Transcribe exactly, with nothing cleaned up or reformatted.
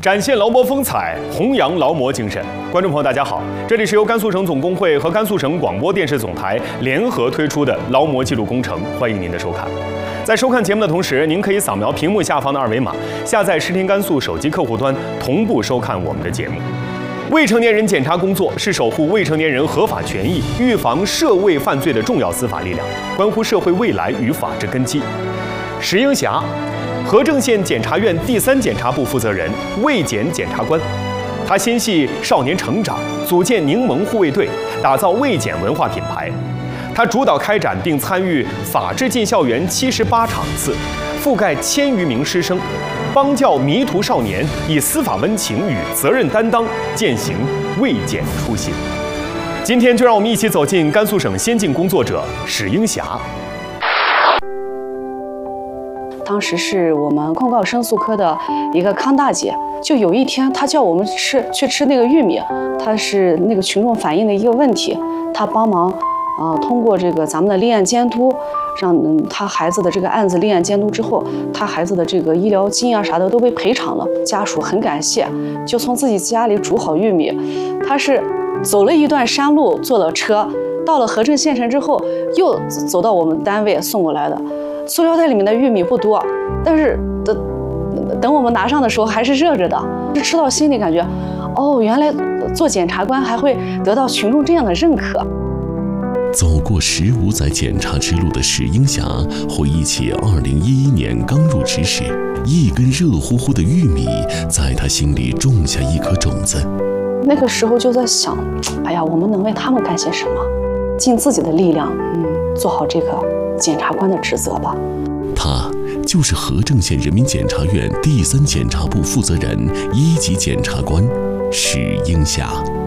展现劳模风采，弘扬劳模精神。观众朋友，大家好，这里是由甘肃省总工会和甘肃省广播电视总台联合推出的劳模记录工程，欢迎您的收看。在收看节目的同时，您可以扫描屏幕下方的二维码，下载视听甘肃手机客户端，同步收看我们的节目。未成年人检查工作是守护未成年人合法权益、预防涉未犯罪的重要司法力量，关乎社会未来与法治根基。石英霞，和正县检察院第三检察部负责人、卫检检察官，他心系少年成长，组建柠檬护卫队，打造卫检文化品牌。他主导开展并参与法治进校园七十八场次，覆盖千余名师生，帮教迷途少年以司法温情与责任担当践行卫检初心。今天就让我们一起走进甘肃省先进工作者史英霞。 当时是我们控告申诉科的一个康大姐，就有一天她叫我们吃去吃那个玉米，她是那个群众反映的一个问题，她帮忙，呃，通过这个咱们的立案监督，让嗯她孩子的这个案子立案监督之后，她孩子的这个医疗金啊啥的都被赔偿了，家属很感谢，就从自己家里煮好玉米，她是走了一段山路，坐了车，到了和正县城之后，又走到我们单位送过来的。塑料袋里面的玉米不多，但是等等我们拿上的时候还是热着的，就吃到心里感觉，哦，原来做检察官还会得到群众这样的认可。 走过十五载检察之路的史英霞回忆起二零一一年刚入职时，一根热乎乎的玉米在她心里种下一颗种子。 那个时候就在想，哎呀，我们能为他们干些什么？尽自己的力量，嗯，做好这个检察官的职责吧。 他就是和正县人民检察院第三检察部负责人、一级检察官史英霞。